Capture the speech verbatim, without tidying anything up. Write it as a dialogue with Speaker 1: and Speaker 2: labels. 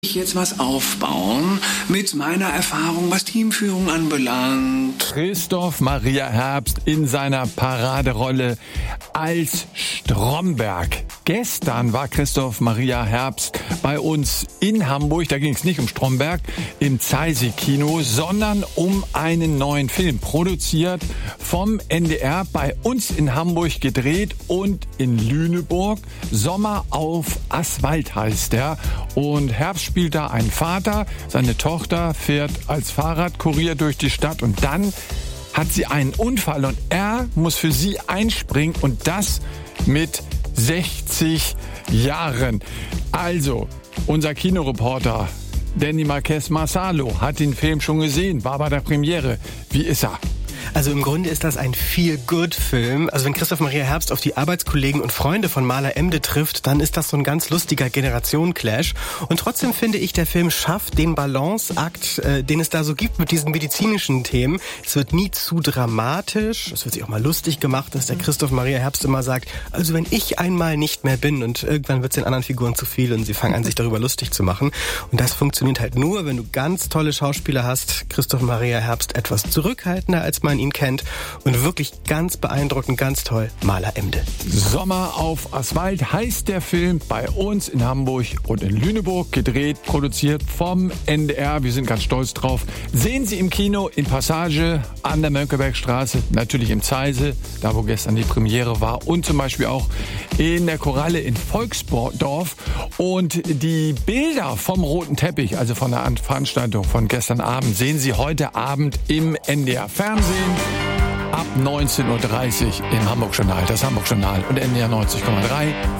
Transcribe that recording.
Speaker 1: Ich jetzt was aufbauen mit meiner Erfahrung, was Teamführung anbelangt.
Speaker 2: Christoph Maria Herbst in seiner Paraderolle als Stromberg. Gestern war Christoph Maria Herbst bei uns in Hamburg. Da ging es nicht um Stromberg im Zeise-Kino, sondern um einen neuen Film, produziert vom N D R, bei uns in Hamburg gedreht und in Lüneburg. Sommer auf Asphalt heißt der. Und Herbst spielt da einen Vater. Seine Tochter fährt als Fahrradkurier durch die Stadt und dann hat sie einen Unfall und er muss für sie einspringen und das mit sechzig Jahren. Also, unser Kinoreporter Danny Marquez Marsalo hat den Film schon gesehen, war bei der Premiere. Wie ist er?
Speaker 3: Also im Grunde ist das ein Feel-Good-Film. Also wenn Christoph Maria Herbst auf die Arbeitskollegen und Freunde von Maler Emde trifft, dann ist das so ein ganz lustiger Generationen-Clash. Und trotzdem finde ich, der Film schafft den Balanceakt, äh, den es da so gibt mit diesen medizinischen Themen. Es wird nie zu dramatisch. Es wird sich auch mal lustig gemacht, dass der Christoph Maria Herbst immer sagt, also wenn ich einmal nicht mehr bin und irgendwann wird es den anderen Figuren zu viel und sie fangen an, sich darüber lustig zu machen. Und das funktioniert halt nur, wenn du ganz tolle Schauspieler hast. Christoph Maria Herbst etwas zurückhaltender, als man ihn kennt und wirklich ganz beeindruckend, ganz toll, Maler Emde.
Speaker 2: Sommer auf Asphalt heißt der Film, bei uns in Hamburg und in Lüneburg gedreht, produziert vom N D R. Wir sind ganz stolz drauf. Sehen Sie im Kino in Passage an der Mönckebergstraße, natürlich im Zeise, da wo gestern die Premiere war und zum Beispiel auch in der Koralle in Volksdorf. Und die Bilder vom roten Teppich, also von der Veranstaltung von gestern Abend, sehen Sie heute Abend im N D R Fernsehen. Ab neunzehn Uhr dreißig im Hamburg-Journal, das Hamburg-Journal und N D R neunzig Komma drei.